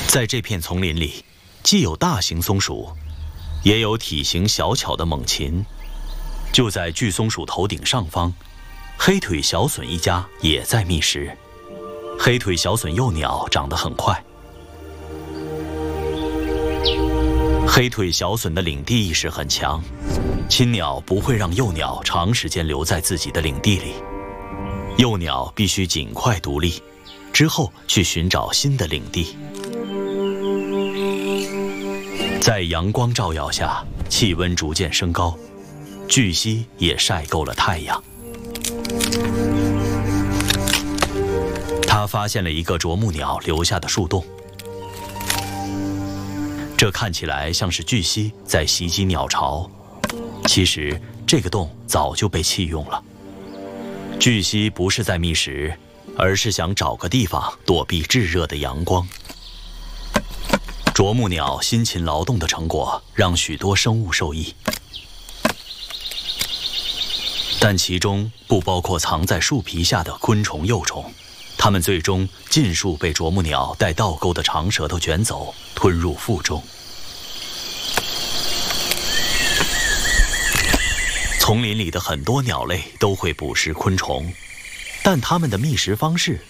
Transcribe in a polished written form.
在这片丛林里，既有大型松鼠，也有体型小巧的猛禽。就在巨松鼠头顶上方，黑腿小隼一家也在觅食。黑腿小隼幼鸟长得很快。黑腿小隼的领地意识很强，亲鸟不会让幼鸟长时间留在自己的领地里，幼鸟必须尽快独立，之后去寻找新的领地。在阳光照耀下，气温逐渐升高，巨蜥也晒够了太阳。他发现了一个啄木鸟留下的树洞，这看起来像是巨蜥在袭击鸟巢，其实这个洞早就被弃用了。巨蜥不是在觅食，而是想找个地方躲避炙热的阳光。啄木鸟辛勤劳动的成果让许多生物受益，但其中不包括藏在树皮下的昆虫幼虫，它们最终尽数被啄木鸟带倒钩的长舌头卷走，吞入腹中。丛林里的很多鸟类都会捕食昆虫，但它们的觅食方式